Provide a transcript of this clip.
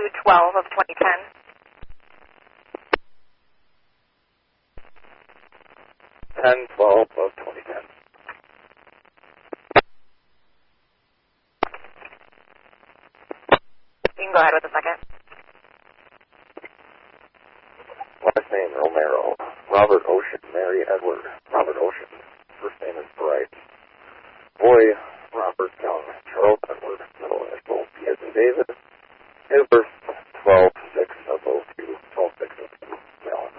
2/12 of 2010. 10/12 of 2010. You can go ahead with the second. Last name, Romero. Robert Ocean, Mary Edward. Robert Ocean. First name is Bright. Boy, Robert Young. Charles Edward. Middle initial, P as in David. His birth